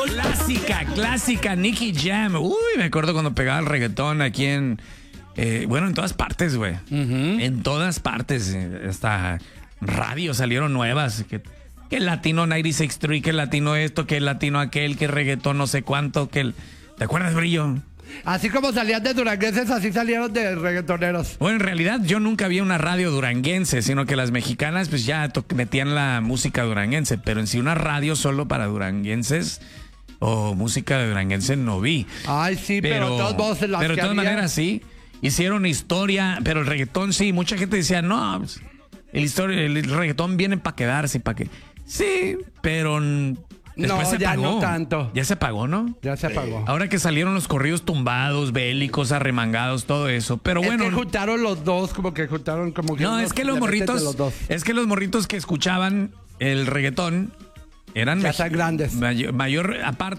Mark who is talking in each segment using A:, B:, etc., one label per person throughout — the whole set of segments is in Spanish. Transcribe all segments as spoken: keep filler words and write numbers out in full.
A: Clásica, clásica, Nicky Jam. Uy, me acuerdo cuando pegaba el reggaetón aquí en... Eh, bueno, en todas partes, güey. Uh-huh. En todas partes. Hasta radio salieron nuevas. Que, que el latino noventa y seis Street, que el latino esto, que el latino aquel, que el reggaetón no sé cuánto, que el... ¿Te acuerdas, Brillo?
B: Así como salían de duranguenses, así salieron de reggaetoneros.
A: Bueno, en realidad yo nunca vi una radio duranguense, sino que las mexicanas pues ya to- metían la música duranguense, pero en sí una radio solo para duranguenses o música de duranguense no vi.
B: Ay, sí, pero, pero todos modos las
A: Pero de todas
B: había...
A: maneras sí, hicieron historia, pero el reggaetón sí, mucha gente decía, no, pues, el, historia, el reggaetón viene para quedarse, para que... Sí, pero... Después
B: no,
A: se
B: ya
A: apagó.
B: no tanto.
A: Ya se apagó, ¿no?
B: Ya se apagó.
A: Ahora que salieron los corridos tumbados, bélicos, arremangados, todo eso. Pero
B: es
A: bueno.
B: que juntaron los dos, como que juntaron como que.
A: No, es que los morritos. Los es que los morritos que escuchaban el reggaetón eran
B: ya están grandes.
A: Mayor, mayor aparte.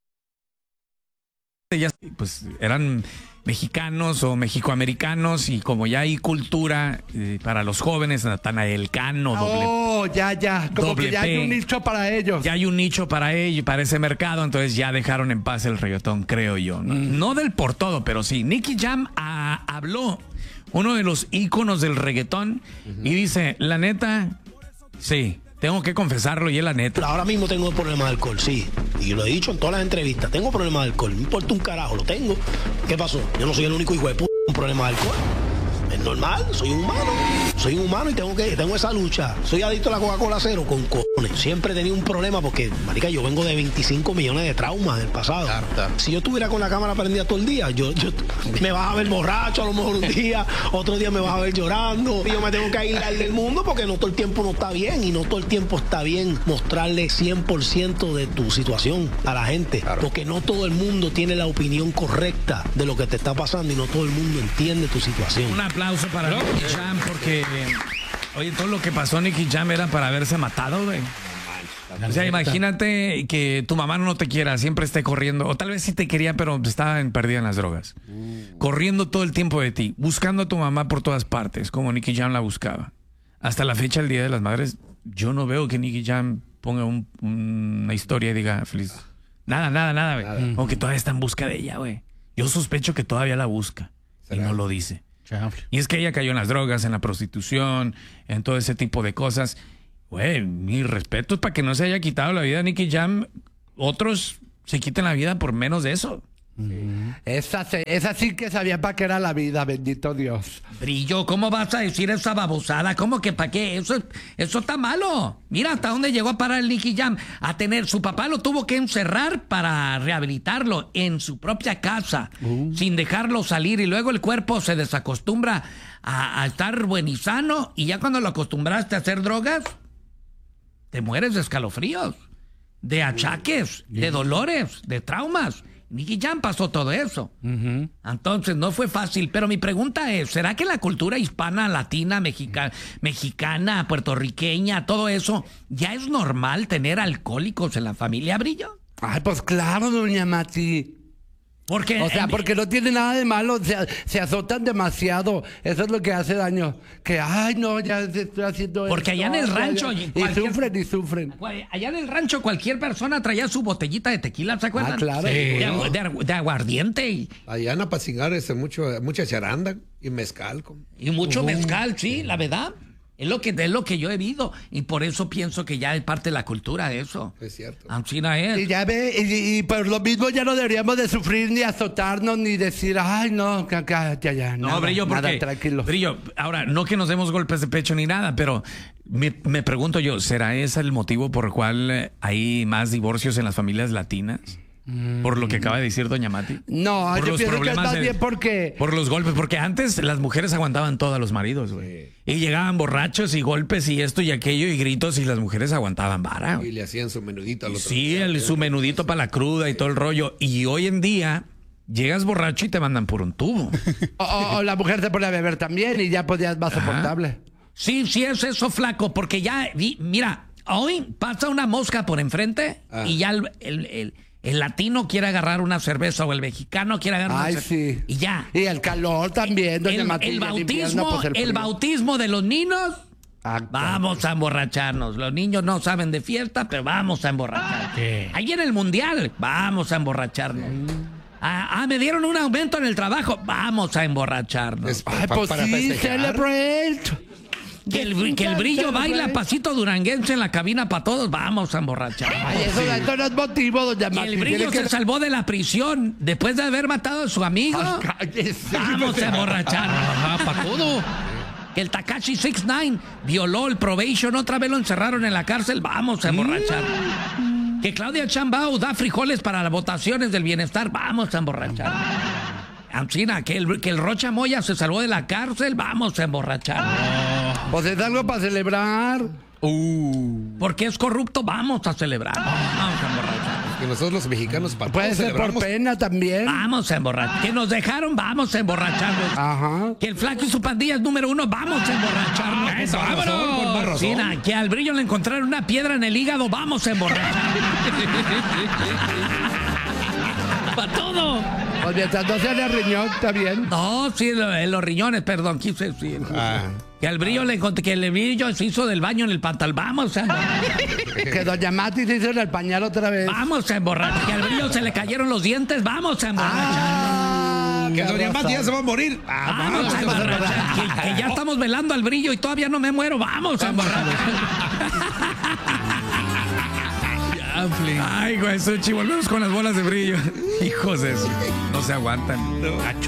A: Ya, pues eran mexicanos o mexicoamericanos y como ya hay cultura eh, para los jóvenes, Natanael Cano,
B: oh, doble, ya, ya, como que ya P, hay un nicho para ellos.
A: Ya hay un nicho para ellos, para ese mercado, entonces ya dejaron en paz el reggaetón, creo yo. No, mm. no del por todo, pero sí. Nicky Jam a, habló, uno de los íconos del reggaetón, uh-huh. y dice, la neta, sí. Tengo que confesarlo y es la neta.
C: Ahora mismo tengo problemas de alcohol, sí. Y lo he dicho en todas las entrevistas. Tengo problemas de alcohol. No importa un carajo, lo tengo. ¿Qué pasó? Yo no soy el único hijo de puta con problemas de alcohol. Es normal, soy un humano. Soy un humano y tengo que tengo esa lucha. Soy adicto a la Coca-Cola cero con cojones. Siempre he tenido un problema porque, marica, yo vengo de veinticinco millones de traumas del pasado. Carta. Si yo estuviera con la cámara prendida todo el día, yo, yo me vas a ver borracho a lo mejor un día, otro día me vas a ver llorando. Y yo me tengo que aislar del mundo porque no todo el tiempo no está bien y no todo el tiempo está bien mostrarle cien por ciento de tu situación a la gente. Claro. Porque no todo el mundo tiene la opinión correcta de lo que te está pasando y no todo el mundo entiende tu situación.
A: Un aplauso para ¿no? Nicky Jam porque... Oye, todo lo que pasó Nicky Jam era para haberse matado, güey. O sea, imagínate que tu mamá no te quiera, siempre esté corriendo, o tal vez sí te quería, pero estaba en, perdida en las drogas. Mm. Corriendo todo el tiempo de ti, buscando a tu mamá por todas partes, como Nicky Jam la buscaba. Hasta la fecha, el Día de las Madres, yo no veo que Nicky Jam ponga un, una historia y diga feliz. Nada, nada, nada, güey. Como que todavía está en busca de ella, güey. Yo sospecho que todavía la busca y no lo dice. Y es que ella cayó en las drogas, en la prostitución, en todo ese tipo de cosas. Güey, mi respeto es para que no se haya quitado la vida de Nicky Jam. Otros se quiten la vida por menos de eso.
B: Mm. Esa, esa sí que sabía para qué era la vida, bendito Dios.
A: Brillo, ¿cómo vas a decir esa babosada? ¿Cómo que para qué? Eso, eso está malo. Mira hasta dónde llegó a parar el Nicky Jam. A tener, su papá lo tuvo que encerrar para rehabilitarlo en su propia casa, uh. sin dejarlo salir. Y luego el cuerpo se desacostumbra a, a estar buen y sano. Y ya cuando lo acostumbraste a hacer drogas, te mueres de escalofríos, de achaques, uh. de dolores, de traumas. Nicky Jam pasó todo eso. Uh-huh. Entonces no fue fácil, pero mi pregunta es, ¿será que la cultura hispana, latina, mexica, mexicana, puertorriqueña, todo eso, ya es normal tener alcohólicos en la familia, Brillo?
B: Ay, pues claro, doña Mati.
A: Porque,
B: o sea, porque no tiene nada de malo, se, se azotan demasiado. Eso es lo que hace daño. Que, ay, no, ya estoy haciendo
A: porque allá en el rancho...
B: Ya, ya. Y sufren, y sufren.
A: Allá en el rancho cualquier persona traía su botellita de tequila, ¿se acuerdan?
B: Ah, claro.
A: Sí. De, agu de, de aguardiente. Y...
D: allá en Apacingar es mucho, mucha charanda y mezcal. Con...
A: Y mucho
B: uh,
A: mezcal, sí, la verdad. Es lo, que, es lo que yo he visto y por eso pienso que ya es parte de la cultura eso.
D: Es cierto.
A: Ancina es.
B: Y ya ve, y, y por lo mismo ya no deberíamos de sufrir ni azotarnos ni decir, ay no, que acá, ya, ya.
A: No,
B: nada,
A: Brillo, porque,
B: nada, tranquilo.
A: Brillo, ahora, no que nos demos golpes de pecho ni nada, pero me, me pregunto yo, ¿será ese el motivo por el cual hay más divorcios en las familias latinas? Por lo que acaba de decir doña Mati.
B: No,
A: por
B: yo
A: los
B: pienso que es más
A: de,
B: bien porque...
A: Por los golpes, porque antes las mujeres aguantaban todo a los maridos, güey. Sí. Y llegaban borrachos y golpes y esto y aquello y gritos y las mujeres aguantaban vara, güey.
D: Y le hacían su menudito al otro.
A: Sí, el, su menudito para la cruda y todo el rollo. Y hoy en día... llegas borracho y te mandan por un tubo.
B: o, o, o la mujer se pone a beber también y ya podías más soportable.
A: Sí, sí es eso, flaco, porque ya, mira, hoy pasa una mosca por enfrente ah. y ya el, el, el, el latino quiere agarrar una cerveza o el mexicano quiere agarrar
B: Ay,
A: una cerveza.
B: Sí.
A: Y ya.
B: Y el calor también.
A: El, el, bautismo, el, el bautismo de los niños
B: Ah,
A: Vamos a emborracharnos. Los niños no saben de fiesta, pero vamos a emborracharnos. Ahí en el mundial, vamos a emborracharnos. Ah, ah, me dieron un aumento en el trabajo. Vamos a emborracharnos.
D: Es
B: Ay,
D: pa-
B: pues
D: para
B: sí,
D: festejar.
B: celebrate.
A: Que el, que el brillo baila pasito duranguense en la cabina para todos. Vamos a emborracharnos.
B: Ay, eso, eso no es motivo, doña
A: Y
B: Mati.
A: el brillo
B: Tiene
A: se salvó de la prisión después de haber matado a su amigo.
B: Ay, cállese.
A: Vamos a emborracharnos. Ajá, para todo. Que el Tekashi sesenta y nueve violó el probation, otra vez lo encerraron en la cárcel. Vamos a emborrachar. Que Claudia Sheinbaum da frijoles para las votaciones del bienestar. Vamos a emborrachar. Ancina, que el, que el Rocha Moya se salvó de la cárcel. Vamos a emborrachar.
B: Pues es algo para celebrar.
A: Porque es corrupto. Vamos a celebrar. Vamos a emborrachar.
D: Que nosotros los mexicanos para
B: Puede
D: todos
B: ser por
D: celebramos.
B: pena también.
A: Vamos a emborrachar. Que nos dejaron. Vamos a emborracharnos.
B: Ajá.
A: Que el flaco y su pandilla es número uno. Vamos a emborracharnos.
D: Eso, vámonos. Por más razón.
A: Sina, que al brillo le encontraron una piedra en el hígado. Vamos a emborrachar. Para todo.
B: Pues mientras no sea de riñón, está bien.
A: No, sí, lo- en los riñones, perdón, quise decir.
D: Ah,
A: Que al brillo le encontré, que el brillo se hizo del baño en el pantalón. Vamos a emborrachar.
B: Que doña Mati se hizo en el pañal otra vez.
A: Vamos a emborrachar. Que al brillo se le cayeron los dientes. Vamos a emborrachar.
B: Ah,
D: que
B: qué
D: doña
B: razón.
D: Mati ya se va a morir. Ah,
A: Vamos a emborrachar. Que, que ya estamos velando al brillo y todavía no me muero. Vamos a emborrachar. Ay, güey, Suchi, volvemos con las bolas de brillo. Hijos de eso. No se aguantan.